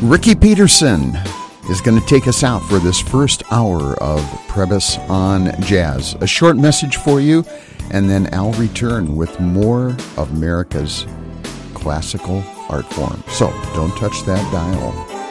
Ricky Peterson is going to take us out for this first hour of Prebys on Jazz. A short message for you, and then I'll return with more of America's classical art form. So don't touch that dial.